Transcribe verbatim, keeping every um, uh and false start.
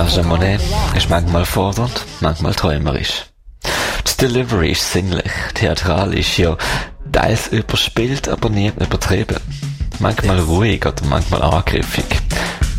Naja Monnet ist manchmal fordernd, manchmal träumerisch. Die Delivery ist sinnlich, theatralisch, ja, teils überspielt, aber nie übertrieben. Manchmal ruhig oder manchmal angriffig.